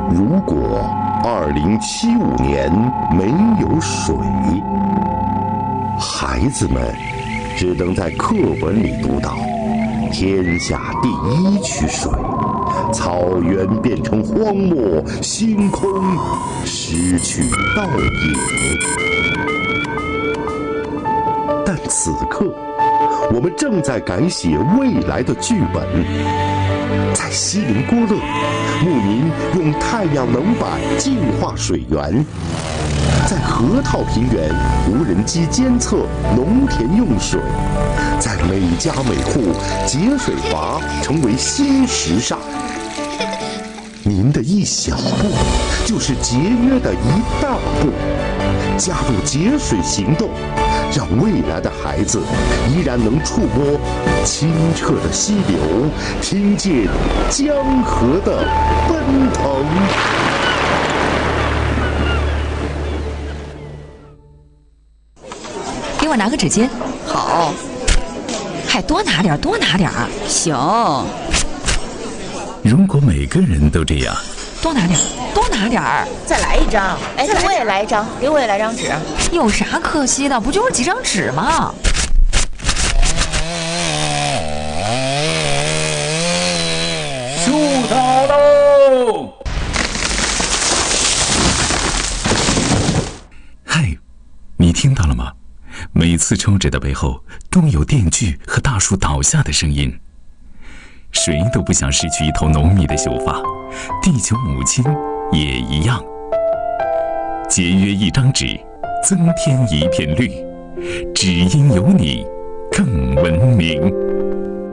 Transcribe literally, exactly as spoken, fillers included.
如果二零七五年没有水，孩子们只能在课本里读到天下第一区水，草原变成荒漠，星空失去倒影。但此刻，我们正在改写未来的剧本。在锡林郭勒，牧民用太阳能板净化水源；在河套平原，无人机监测农田用水；在每家每户，节水阀成为新时尚。您的一小步，就是节约的一大步。加入节水行动，让未来的孩子依然能触摸清澈的溪流，听见江河的奔腾。 给我拿个纸巾。 好， 还多拿点，多拿点。 行。 如果每个人都这样， 多拿点，多拿点儿。 再来一张，哎，给我也来一张，给我也来张纸。 有啥可惜的？不就是几张纸吗？ 树倒喽！嗨，你听到了吗？每次抽纸的背后都有电锯和大树倒下的声音。谁都不想失去一头浓密的秀发，地球母亲也一样。节约一张纸，增添一片绿，只因有你更文明。